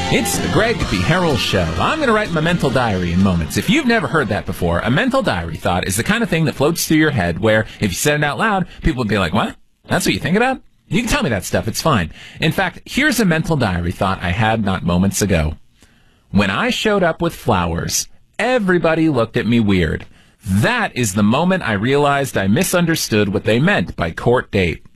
It's the Greg B. Harrell Show. I'm going to write my mental diary in moments. If you've never heard that before, a mental diary thought is the kind of thing that floats through your head where if you said it out loud, people would be like, what? That's what you think about? You can tell me that stuff. It's fine. In fact, here's a mental diary thought I had not moments ago. When I showed up with flowers, everybody looked at me weird. That is the moment I realized I misunderstood what they meant by court date.